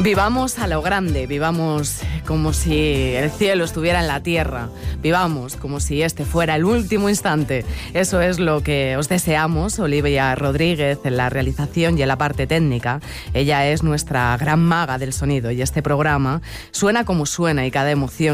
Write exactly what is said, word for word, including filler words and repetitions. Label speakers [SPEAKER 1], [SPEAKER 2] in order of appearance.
[SPEAKER 1] Vivamos a lo grande, vivamos como si el cielo estuviera en la tierra, vivamos como si este fuera el último instante. Eso es lo que os deseamos, Olivia Rodríguez en la realización y en la parte técnica. Ella es nuestra gran maga del sonido y este programa suena como suena y cada emoción